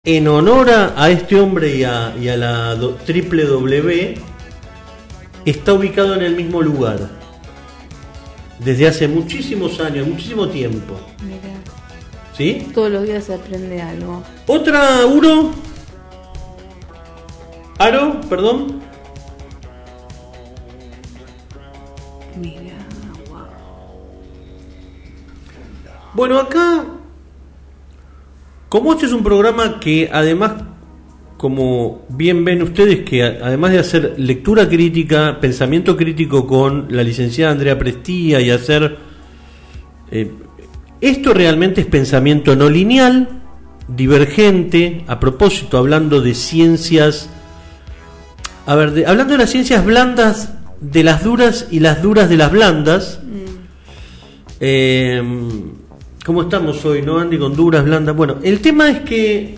en honor a este hombre y a la www, está ubicado en el mismo lugar desde hace muchísimos años, muchísimo tiempo. Mira. ¿Sí? Todos los días se aprende algo. Otra, Aro, perdón. Mira, wow. Bueno, acá, como este es un programa que además, como bien ven ustedes, que además de hacer lectura crítica, pensamiento crítico con la licenciada Andrea Prestía y hacer... esto realmente es pensamiento no lineal, divergente, a propósito, hablando de ciencias... hablando de las ciencias blandas de las duras y las duras de las blandas. ¿Cómo estamos hoy, no, Andy? Con duras, blandas. Bueno, el tema es que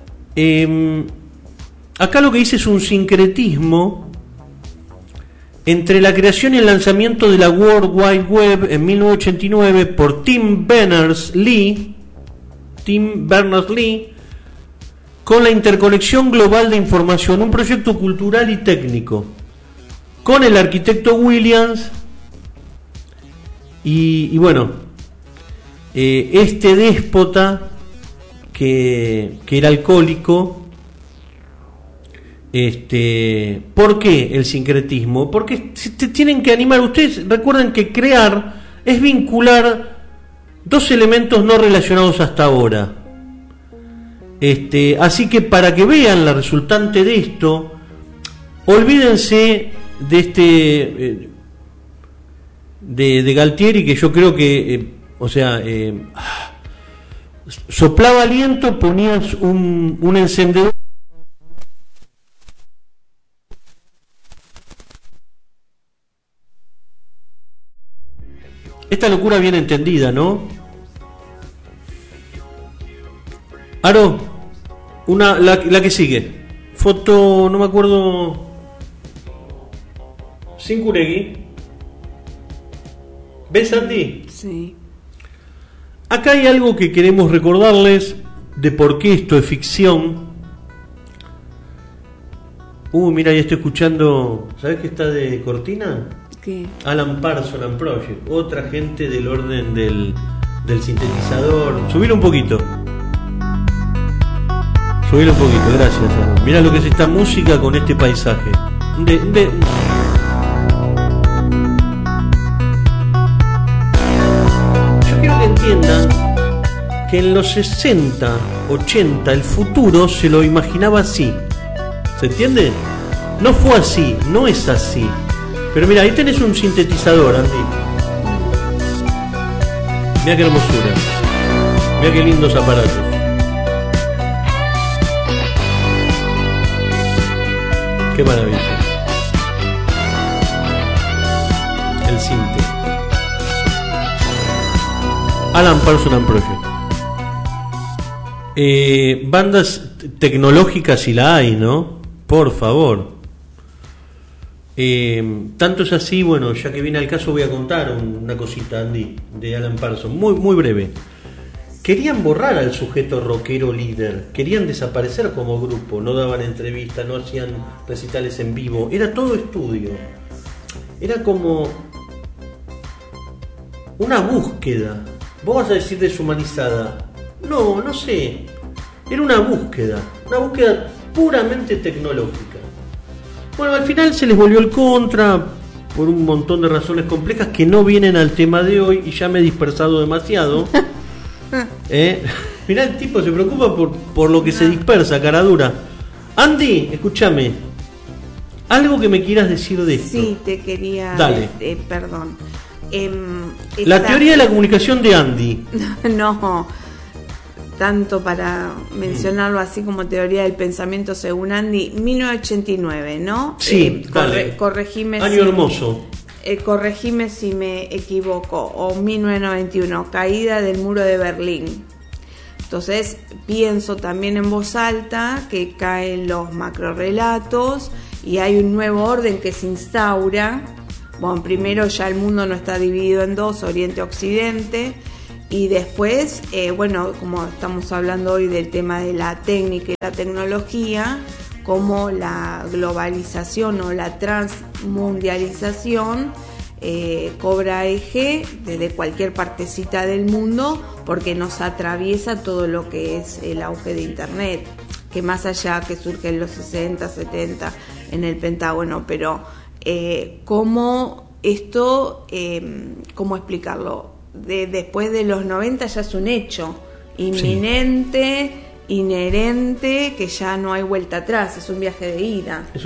acá lo que dice es un sincretismo entre la creación y el lanzamiento de la World Wide Web en 1989 por Tim Berners-Lee, con la interconexión global de información, un proyecto cultural y técnico, con el arquitecto Williams y bueno, este déspota que era alcohólico. ¿Por qué el sincretismo? Porque te tienen que animar. Ustedes recuerden que crear es vincular dos elementos no relacionados hasta ahora. Así que para que vean la resultante de esto, olvídense de de Galtieri, que yo creo que soplaba aliento, ponías un encendedor. Esta locura bien entendida, ¿no? Aro, la que sigue. Foto, no me acuerdo. Sincuregui. ¿Ves, Andy? Sí. Acá hay algo que queremos recordarles de por qué esto es ficción. Mira, ya estoy escuchando. ¿Sabes qué está de cortina? ¿Qué? Alan Parsons and Project. Otra gente del orden del sintetizador. Subilo un poquito. Subilo un poquito, gracias. Mira lo que es esta música con este paisaje. Yo quiero que entiendan que en los 60, 80 el futuro se lo imaginaba así. ¿Se entiende? No fue así, no es así. Pero mira, ahí tenés un sintetizador, Andy. Mira qué hermosura. Mira qué lindos aparatos. Qué maravilla. El sinte. Alan Parsons and Project. Bandas tecnológicas si la hay, ¿no? Por favor. Tanto es así, bueno, ya que viene al caso voy a contar una cosita, Andy, de Alan Parsons, muy, muy breve. Querían borrar al sujeto rockero líder, querían desaparecer como grupo, no daban entrevistas, no hacían recitales en vivo, era todo estudio. Era como una búsqueda. Vos vas a decir deshumanizada. No sé. Era una búsqueda puramente tecnológica. Bueno, al final se les volvió el contra por un montón de razones complejas que no vienen al tema de hoy y ya me he dispersado demasiado. Mirá, el tipo se preocupa por lo que se dispersa, cara dura. Andy, escúchame. ¿Algo que me quieras decir de esto? Sí, te quería... Dale. Perdón. La teoría de la comunicación de Andy. No, tanto para mencionarlo así como teoría del pensamiento según Andy, 1989, ¿no? Sí, dale. Corregime año hermoso. Corregime si me equivoco. O 1991, caída del muro de Berlín. Entonces pienso también en voz alta que caen los macrorrelatos y hay un nuevo orden que se instaura. Bueno, primero ya el mundo no está dividido en dos, Oriente y Occidente, Y después, bueno, como estamos hablando hoy del tema de la técnica y la tecnología, como la globalización o la transmundialización cobra eje desde cualquier partecita del mundo, porque nos atraviesa todo lo que es el auge de Internet, que más allá que surge en los 60, 70 en el Pentágono, pero cómo esto, ¿cómo explicarlo? Después de los 90 ya es un hecho inminente, inherente, que ya no hay vuelta atrás, es un viaje de ida.